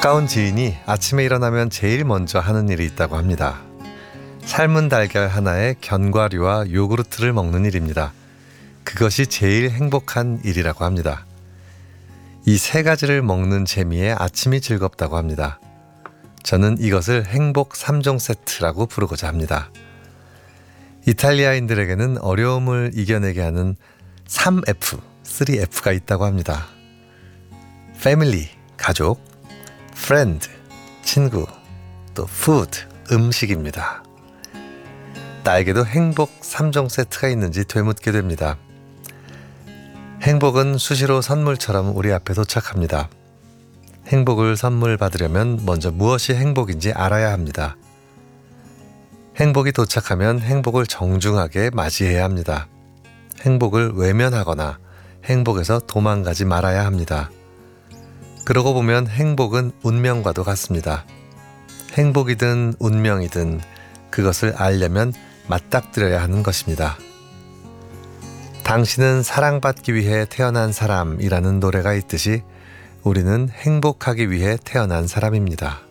가까운 지인이 아침에 일어나면 제일 먼저 하는 일이 있다고 합니다. 삶은 달걀 하나에 견과류와 요구르트를 먹는 일입니다. 그것이 제일 행복한 일이라고 합니다. 이 세 가지를 먹는 재미에 아침이 즐겁다고 합니다. 저는 이것을 행복 3종 세트라고 부르고자 합니다. 이탈리아인들에게는 어려움을 이겨내게 하는 3F, 3F가 있다고 합니다. 패밀리, 가족, 프렌드, 친구, 또 푸드, 음식입니다. 나에게도 행복 3종 세트가 있는지 되묻게 됩니다. 행복은 수시로 선물처럼 우리 앞에 도착합니다. 행복을 선물 받으려면 먼저 무엇이 행복인지 알아야 합니다. 행복이 도착하면 행복을 정중하게 맞이해야 합니다. 행복을 외면하거나 행복에서 도망가지 말아야 합니다. 그러고 보면 행복은 운명과도 같습니다. 행복이든 운명이든 그것을 알려면 맞닥뜨려야 하는 것입니다. 당신은 사랑받기 위해 태어난 사람이라는 노래가 있듯이 우리는 행복하기 위해 태어난 사람입니다.